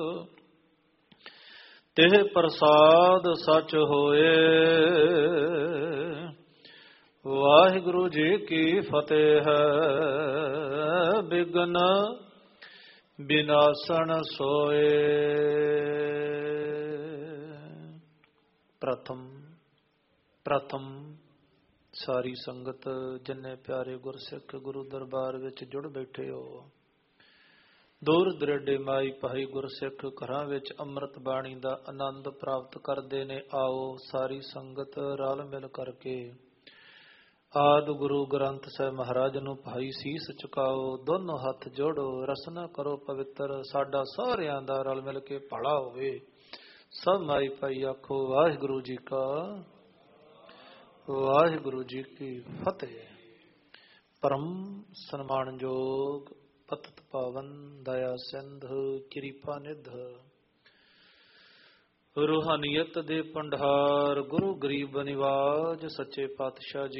ਤਿਹ ਪ੍ਰਸਾਦ ਸਚ ਹੋਏ। ਵਾਹਿਗੁਰੂ ਜੀ ਕੀ ਫਤਿਹ ਹੈ। ਬਿਗਨ ਬਿਨਾਸਣ ਸੋਏ। ਪ੍ਰਥਮ ਸਾਰੀ ਸੰਗਤ ਜਿੰਨੇ ਪਿਆਰੇ ਗੁਰਸਿੱਖ ਗੁਰੂ ਦਰਬਾਰ ਵਿੱਚ ਜੁੜ ਬੈਠੇ ਹੋ, ਦੂਰ ਦਰੇਡੇ ਮਾਈ ਭਾਈ ਗੁਰਸਿੱਖ ਘਰਾਂ ਵਿੱਚ ਅੰਮ੍ਰਿਤ ਬਾਣੀ ਦਾ ਆਨੰਦ ਪ੍ਰਾਪਤ ਕਰਦੇ ਨੇ। ਆਓ ਸਾਰੀ ਸੰਗਤ ਰਲ ਮਿਲ ਕਰਕੇ ਆਦਿ ਗੁਰੂ ਗ੍ਰੰਥ ਸਾਹਿਬ ਮਹਾਰਾਜ ਨੂੰ ਭਾਈ ਸੀਸ ਝੁਕਾਓ, ਦੋਨੋਂ ਹੱਥ ਜੋੜੋ, ਰਸਨਾ ਕਰੋ ਪਵਿੱਤਰ। ਸਾਡਾ ਸਾਰਿਆਂ ਦਾ ਰਲ ਮਿਲ ਕੇ ਭਲਾ ਹੋਵੇ। ਸਭ ਮਾਈ ਭਾਈ ਆਖੋ ਵਾਹਿਗੁਰੂ ਜੀ ਕਾ ਵਾਹਿਗੁਰੂ ਜੀ ਕੀ ਫਤਿਹ। ਪਰਮ ਸਨਮਾਨਯੋਗ ਪਤਿਤ ਪਾਵਨ ਦਇਆ ਸਿੰਧ ਕਿਰਪਾ ਨਿਧ ਰੂਹਾਨੀਅਤ ਦੇ ਭੰਡਾਰ ਗੁਰੂ ਗਰੀਬ ਨਿਵਾਜ ਸੱਚੇ ਪਾਤਸ਼ਾਹ ਜੀ